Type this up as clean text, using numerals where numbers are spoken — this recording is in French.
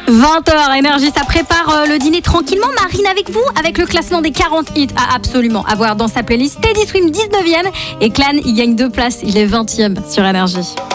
20h, Énergie, ça prépare le dîner tranquillement. Marine avec vous, avec le classement des 40 hits à absolument avoir dans sa playlist. Teddy Swim 19e et Clan, il gagne 2 places, il est 20e sur Énergie.